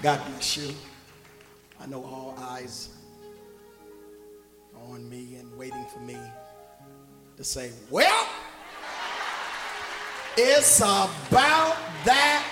God bless you. I know all eyes are on me and waiting for me to say, well, it's about that